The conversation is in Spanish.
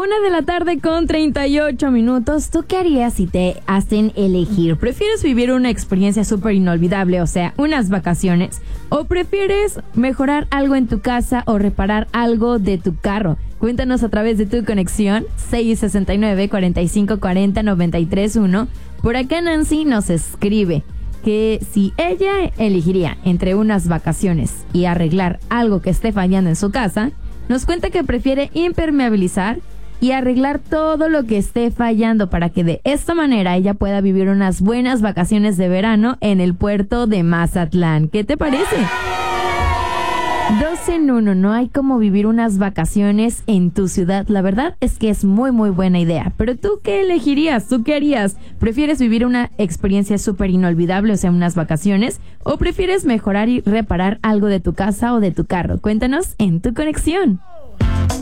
1:38 p.m. ¿Tú qué harías si te hacen elegir? ¿Prefieres vivir una experiencia súper inolvidable, o sea, unas vacaciones? ¿O prefieres mejorar algo en tu casa o reparar algo de tu carro? Cuéntanos a través de tu conexión 669-4540-931. Por acá Nancy nos escribe que si ella elegiría entre unas vacaciones y arreglar algo que esté fallando en su casa, nos cuenta que prefiere impermeabilizar y arreglar todo lo que esté fallando para que de esta manera ella pueda vivir unas buenas vacaciones de verano en el puerto de Mazatlán. ¿Qué te parece? 2 en 1, no hay como vivir unas vacaciones en tu ciudad. La verdad es que es muy muy buena idea. Pero ¿tú qué elegirías? ¿Tú qué harías? ¿Prefieres vivir una experiencia súper inolvidable, o sea, unas vacaciones? ¿O prefieres mejorar y reparar algo de tu casa o de tu carro? Cuéntanos en tu conexión.